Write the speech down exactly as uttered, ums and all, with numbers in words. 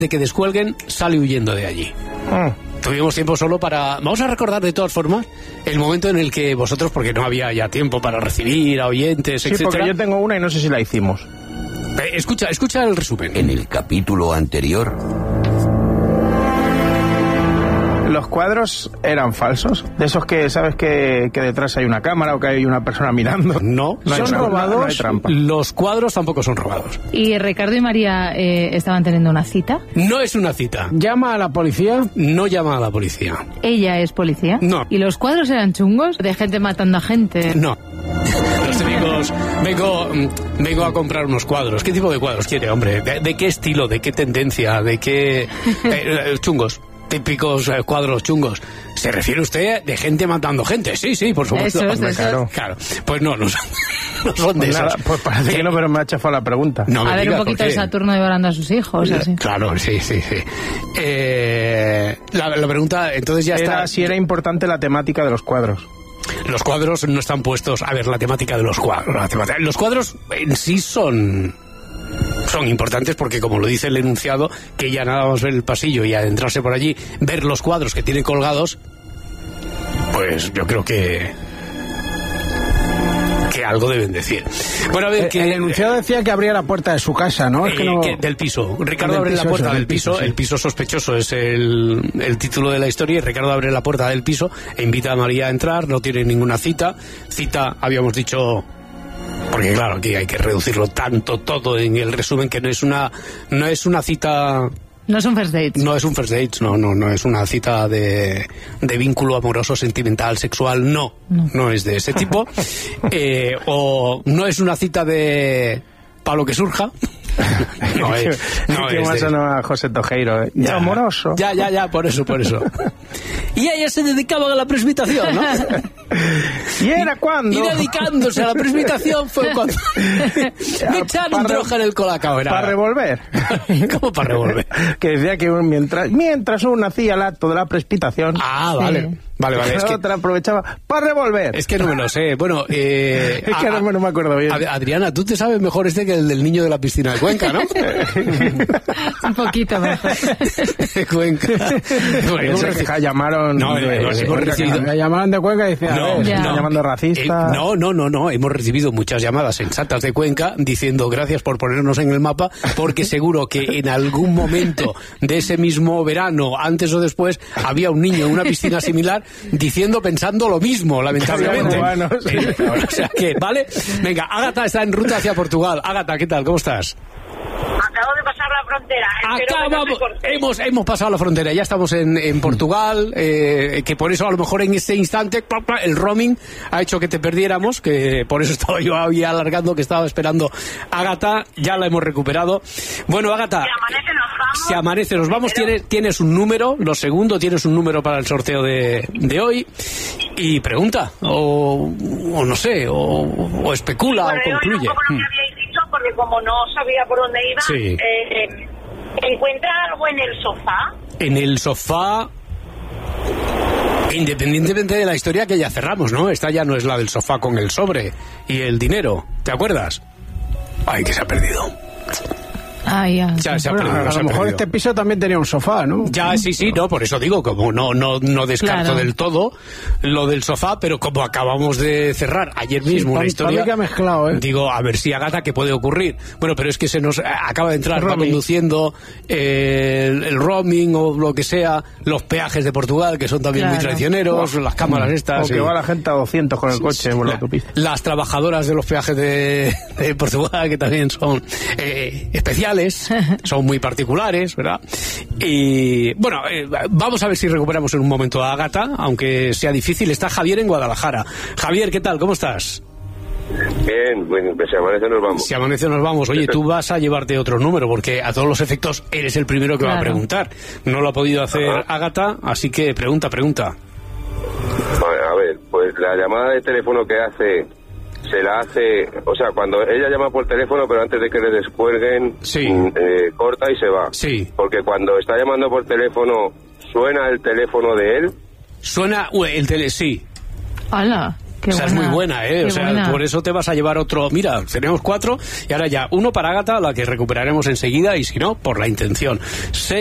de que descuelguen, sale huyendo de allí. Ah. Tuvimos tiempo solo para... Vamos a recordar de todas formas el momento en el que vosotros, porque no había ya tiempo para recibir a oyentes, sí, etcétera. Porque yo tengo una y no sé si la hicimos. Eh, escucha, escucha el resumen. En el capítulo anterior... ¿Los cuadros eran falsos? De esos que sabes que, que detrás hay una cámara o que hay una persona mirando. No, no son trampa, robados. No hay trampa. Los cuadros tampoco son robados. ¿Y Ricardo y María eh, estaban teniendo una cita? No es una cita. ¿Llama a la policía? No llama a la policía. ¿Ella es policía? No. ¿Y los cuadros eran chungos? ¿De gente matando a gente? No. Los amigos, vengo, vengo a comprar unos cuadros. ¿Qué tipo de cuadros quiere, hombre? ¿De, de qué estilo? ¿De qué tendencia? ¿De qué...? Eh, chungos. Típicos eh, cuadros chungos. ¿Se refiere usted de gente matando gente? Sí, sí, por supuesto. Eso es, Hombre, eso claro, claro. Pues no, no son, no son de pues esos. Nada, pues parece que no, pero me ha chafado la pregunta. No me a ver, digas, un poquito de Saturno devorando a sus hijos, así. Claro, sí, sí, sí. Eh, la, la pregunta, entonces ya era, está... Si era importante la temática de los cuadros. Los cuadros no están puestos... A ver, la temática de los cuadros. La temática, los cuadros en sí son... Son importantes porque, como lo dice el enunciado, que ya nada más ver el pasillo y adentrarse por allí, ver los cuadros que tiene colgados, pues yo creo que que algo deben decir. Bueno, a ver, el, que el enunciado decía que abría la puerta de su casa, ¿no? Es eh, que no... que del piso. Ricardo del abre piso, la puerta eso, del piso. sí. El piso sospechoso es el, el título de la historia. Y Ricardo abre la puerta del piso e invita a María a entrar. No tiene ninguna cita. Cita, habíamos dicho... Porque claro, aquí hay que reducirlo tanto todo en el resumen, que no es una no es una cita... No es un first date. No es un first date, no, no, no es una cita de, de vínculo amoroso, sentimental, sexual, no, no, no es de ese tipo. eh, o no es una cita de... para lo que surja. No es, no ¿Qué es más de... sonó a José Tojeiro? ¿Eh? Ya, amoroso. Ya, ya, ya, por eso, por eso. Y ella se dedicaba a la presbitación, ¿no? ¿Y era cuando? Y dedicándose a la presbitación fue cuando me echaron droga en el colacao. Para revolver. ¿Cómo para revolver? Que decía que mientras, mientras uno hacía el acto de la presbitación... Ah, vale. Sí. Vale, vale. Es que te la aprovechaba para revolver. Es que no me lo sé. Bueno, eh, es que a, no me acuerdo bien. Adriana, tú te sabes mejor este que el del niño de la piscina de Cuenca, ¿no? Un poquito mejor. De Cuenca. Bueno, no sé que llamaron... No, de, de, de, hemos recibido... Me llamaron de Cuenca y decían... No, eh, ya. no, llamando racista. Eh, no, no, no, no. Hemos recibido muchas llamadas sensatas de Cuenca diciendo gracias por ponernos en el mapa, porque seguro que en algún momento de ese mismo verano, antes o después, había un niño en una piscina similar diciendo, pensando lo mismo, lamentablemente. Bueno, sí. O sea que, ¿vale? Venga, Ágata está en ruta hacia Portugal. Ágata, ¿qué tal? ¿Cómo estás? Acabo de pasar la frontera. Acabamos, hemos, hemos pasado la frontera, ya estamos en, en Portugal, eh, que por eso a lo mejor en ese instante el roaming ha hecho que te perdiéramos, que por eso estaba yo ahí alargando, que estaba esperando a Ágata, ya la hemos recuperado. Bueno, Ágata, si amanece nos vamos. Si amanece nos vamos, tienes, tienes un número, lo segundo, tienes un número para el sorteo de, de hoy, y pregunta, o, o no sé, o, o especula, bueno, o concluye. Yo, como lo que habíais dicho, porque como no sabía por dónde iba, sí. eh, ¿encuentra algo en el sofá? En el sofá, independientemente de la historia que ya cerramos, ¿no? Esta ya no es la del sofá con el sobre y el dinero, ¿te acuerdas? Ay, que se ha perdido. Ah, ya. Ya se ha bueno, perdido, a se lo ha mejor perdido. este piso también tenía un sofá, ¿no? Ya, sí, sí, no, por eso digo, como no no no descarto Claro. del todo lo del sofá, pero como acabamos de cerrar ayer mismo Sí, una pa- historia, pa' mí que ha mezclado, ¿eh? digo, a ver si Ágata, ¿qué puede ocurrir? Bueno, pero es que se nos eh, acaba de entrar, va conduciendo eh, el, el roaming o lo que sea, los peajes de Portugal, que son también Claro. muy traicioneros, las cámaras estas. O que y- va la gente a doscientos con el coche por la La- autopista. las trabajadoras de los peajes de, de Portugal, que también son eh, especiales, son muy particulares, ¿verdad? Y bueno, eh, vamos a ver si recuperamos en un momento a Ágata, aunque sea difícil. Está Javier en Guadalajara. Javier, ¿qué tal? ¿Cómo estás? Bien, bueno, pues si amanece nos vamos. Si amanece nos vamos. Oye, tú vas a llevarte otro número, porque a todos los efectos eres el primero que va a Claro. preguntar. No lo ha podido hacer Ajá. Ágata, así que pregunta, pregunta. A ver, pues la llamada de teléfono que hace, se la hace, o sea, cuando ella llama por teléfono, pero antes de que le descuelguen, Sí. mm, eh, corta y se va. Sí. Porque cuando está llamando por teléfono, suena el teléfono de él. Suena uh, el tele, sí. Hola. Qué Esa buena. es muy buena, ¿eh? Qué o sea, buena. por eso te vas a llevar otro. Mira, tenemos cuatro y ahora ya uno para Ágata, la que recuperaremos enseguida, y si no, por la intención.